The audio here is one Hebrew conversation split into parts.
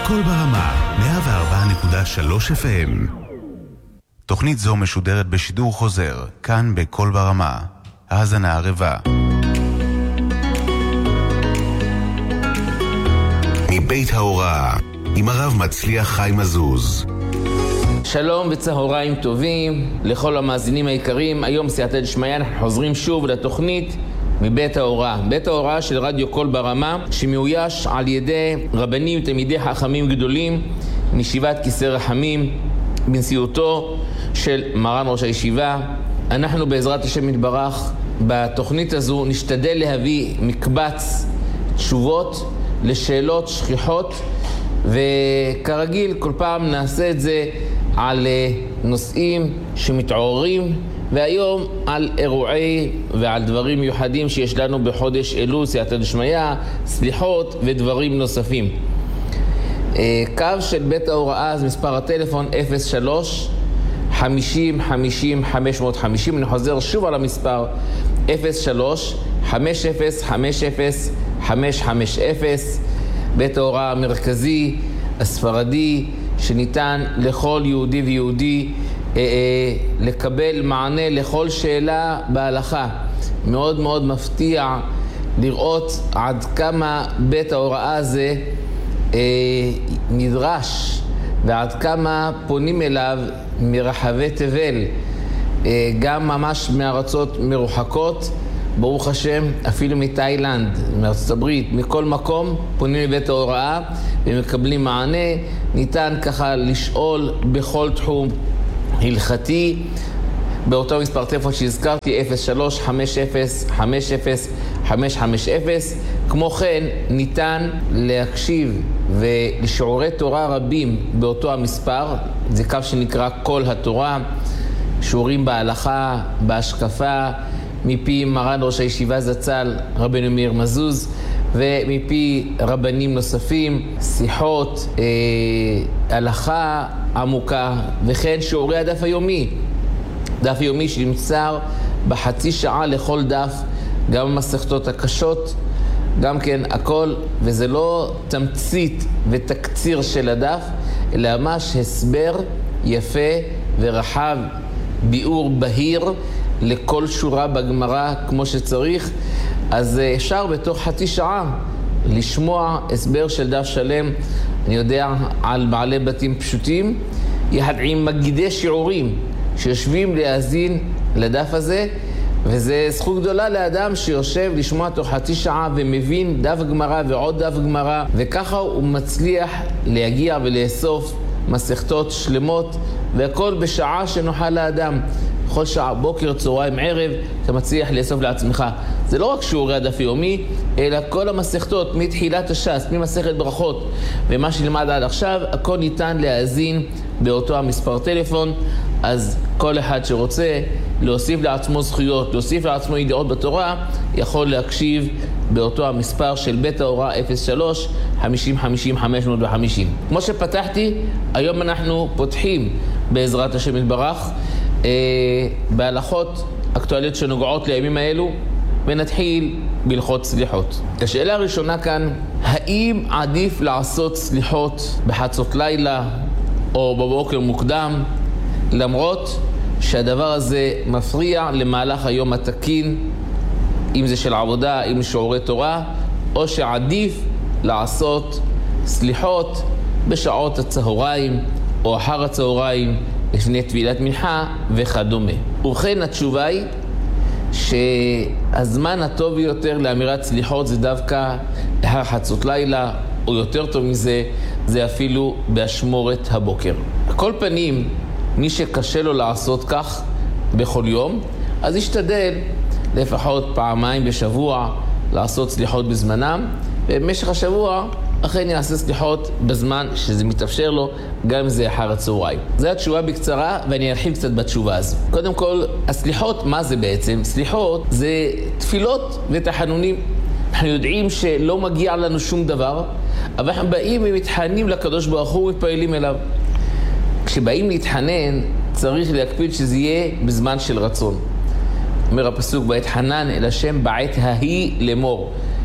קול ברמה, 104.3 FM. תוכנית זו משודרת בשידור חוזר, כאן בקול ברמה. האזנה ערבה. מבית ההוראה, עם הרב מצליח חיים מזוז. שלום וצהריים טובים לכל המאזינים היקרים. היום סייעתא דשמיא אנחנו חוזרים שוב לתוכנית מבית ההוראה. בית ההוראה של רדיו קול ברמה, שמאויש על ידי רבנים תלמידי חכמים גדולים מישיבת כיסא רחמים בנשיאותו של מרן ראש הישיבה. אנחנו בעזרת השם יתברך בתוכנית הזו נשתדל להביא מקבץ תשובות לשאלות שכיחות, וכרגיל כל פעם נעשה את זה על נושאים שמתעוררים, והיום על אירועי ועל דברים מיוחדים שיש לנו בחודש אלול, סייעתא דשמיא, סליחות ודברים נוספים. קו של בית ההוראה, אז מספר הטלפון 03 50 50 550. אני חוזר שוב על המספר 03 50 50 550. בית ההוראה המרכזי הספרדי שניתן לכל יהודי ויהודי לקבל מענה לכל שאלה בהלכה. מאוד מאוד מפתיע לראות עד כמה בית ההוראה הזה נדרש ועד כמה פונים אליו מרחבי תבל, גם ממש מארצות מרוחקות, ברוך השם, אפילו מתאילנד, מארצות הברית, מכל מקום פונים לבית ההוראה ומקבלים מענה. ניתן ככה לשאול בכל תחום הלכתי באותו מספר טלפון שהזכרתי 03 50 50 550. כמו כן ניתן להקשיב ולשיעורי תורה רבים באותו המספר, זה קו שנקרא כל התורה, שיעורים בהלכה, בהשקפה, מפי מרן ראש הישיבה זצ"ל רבנו מאיר מזוז ומפי רבנים נוספים, שיחות, הלכה עמוקה, וכן שיעורי הדף היומי, דף יומי שנמצא בחצי שעה לכל דף, גם המסכתות הקשות, גם כן הכל, וזה לא תמצית ותקציר של הדף, אלא ממש הסבר יפה ורחב, ביאור בהיר לכל שורה בגמרא כמו שצריך. אז אפשר בתוך חצי שעה לשמוע הסבר של דף שלם, אני יודע, על בעלי בתים פשוטים, יחד עם מגידי שיעורים שיושבים להאזין לדף הזה, וזה זכות גדולה לאדם שיושב לשמוע תוך חצי שעה ומבין דף גמרא ועוד דף גמרא, וככה הוא מצליח להגיע ולאסוף מסכתות שלמות, והכל בשעה שנוחה לאדם. בכל שעה, בוקר, צהריים, ערב, אתה מצליח לאסוף לעצמך. זה לא רק שיעורי הדף יומי, אלא כל המסכתות מתחילת הש"ס, ממסכת ברכות ומה שנלמד עד עכשיו, הכל ניתן להאזין באותו המספר טלפון. אז כל אחד שרוצה להוסיף לעצמו זכויות, להוסיף לעצמו ידיעות בתורה, יכול להקשיב באותו המספר של בית ההוראה 03 50 50 550. כמו שפתחתי, היום אנחנו פותחים בעזרת השם יתברך בהלכות אקטואליות שנוגעות לימים האלו, ונתחיל בהלכות סליחות. השאלה הראשונה כאן, האם עדיף לעשות סליחות בחצות לילה או בבוקר מוקדם, למרות שהדבר הזה מפריע למהלך היום התקין, אם זה של עבודה, אם שיעורי תורה, או שעדיף לעשות סליחות בשעות הצהריים או אחר הצהריים לפני טבילת מנחה וכדומה. ובכן התשובה היא שהזמן הטוב ביותר לאמירת סליחות זה דווקא לאחר חצות לילה, או יותר טוב מזה, זה אפילו באשמורת הבוקר. על כל פנים, מי שקשה לו לעשות כך בכל יום, אז ישתדל לפחות פעמיים בשבוע לעשות סליחות בזמנם, ובמשך השבוע אכן יעשה סליחות בזמן שזה מתאפשר לו, גם אם זה אחר הצהריים. זו התשובה בקצרה, ואני ארחיב קצת בתשובה הזו. קודם כל, הסליחות, מה זה בעצם? סליחות זה תפילות ותחנונים. אנחנו יודעים שלא מגיע לנו שום דבר, אבל אנחנו באים ומתחננים לקדוש ברוך הוא ומתפעלים אליו. כשבאים להתחנן, צריך להקפיד שזה יהיה בזמן של רצון. אומר הפסוק, בעת חנן אל השם בעת ההיא לאמור.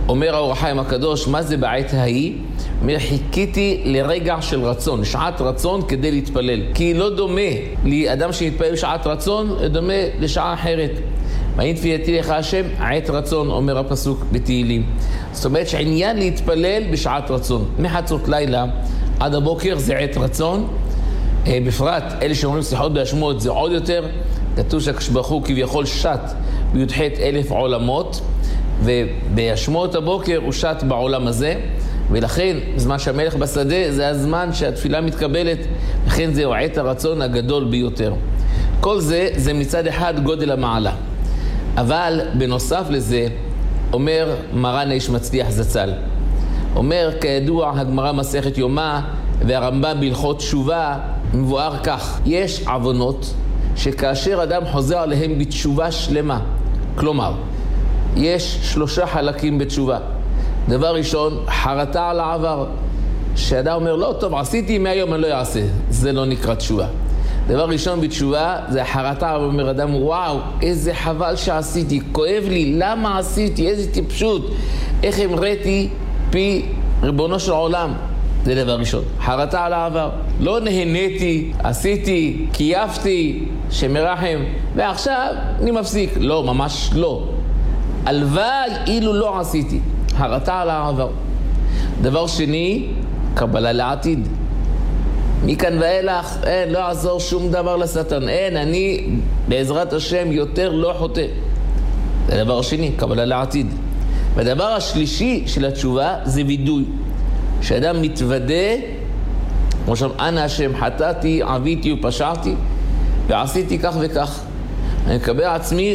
אומר האור החיים הקדוש, מה זה בעת ההיא? אומר, חיכיתי לרגע של רצון, שעת רצון כדי להתפלל. כי לא דומה לאדם שמתפלל בשעת רצון, דומה לשעה אחרת. ואין תפילתי לך השם, עת רצון, אומר הפסוק בתהילים. זאת אומרת שעניין להתפלל בשעת רצון. מחצות לילה עד הבוקר זה עת רצון. בפרט, אלה שאומרים שיחות בהשמות זה עוד יותר. כתוב שהקשבחו כביכול שט בי"ח 1000 עולמות, ובהשמות הבוקר הוא שט בעולם הזה, ולכן זמן שהמלך בשדה זה הזמן שהתפילה מתקבלת, לכן זהו עת הרצון הגדול ביותר. כל זה מצד אחד גודל המעלה. אבל בנוסף לזה, אומר מרן איש מצליח זצ"ל, אומר כידוע הגמרא מסכת יומא והרמב"ם בהלכות תשובה מבואר כך, יש עוונות שכאשר אדם חוזר עליהם בתשובה שלמה, כלומר יש 3 חלקים בתשובה. דבר ראשון, חרטה על העבר, שאדם אומר לא טוב עשיתי מהיום אני לא אעשה, זה לא נקרא תשובה. דבר ראשון בתשובה זה החרטה, אומר אדם וואו איזה חבל שעשיתי, כואב לי, למה עשיתי, איזה טיפשות, איך המראתי פי ריבונו של עולם. זה דבר ראשון, חרטה על העבר. לא נהניתי, עשיתי, קייפתי, שמרחם, ועכשיו אני מפסיק. לא, ממש לא. הלוואי אילו לא עשיתי. חרטה על העבר. דבר שני, קבלה לעתיד. מכאן ואילך, אין, לא יעזור שום דבר לשטן. אין, אני בעזרת השם יותר לא חוטא. זה דבר שני, קבלה לעתיד. והדבר השלישי של התשובה זה וידוי. שאדם מתוודה, כמו שם, אנא השם חטאתי, עביתי ופשעתי, ועשיתי כך וכך. אני מקבל עצמי